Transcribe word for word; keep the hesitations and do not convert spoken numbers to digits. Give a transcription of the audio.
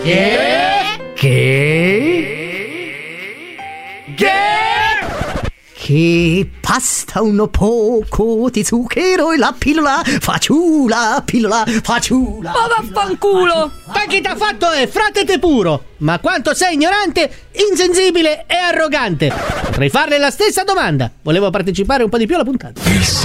Che? Che? Che? Che pasta uno poco di zucchero e la pillola faciula, pillola faciula. Ma vaffanculo! Ma chi t'ha fatto è frate te puro? Ma quanto sei ignorante, insensibile e arrogante! Potrei farle la stessa domanda. Volevo partecipare un po' di più alla puntata.